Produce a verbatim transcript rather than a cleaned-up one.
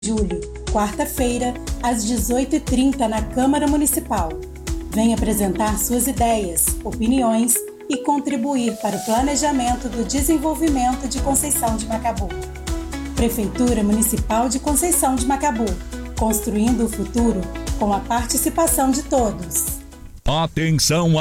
julho, quarta-feira, às dezoito e trinta, na Câmara Municipal. Venha apresentar suas ideias, opiniões e contribuir para o planejamento do desenvolvimento de Conceição de Macabu. Prefeitura Municipal de Conceição de Macabu, construindo o futuro com a participação de todos. Atenção!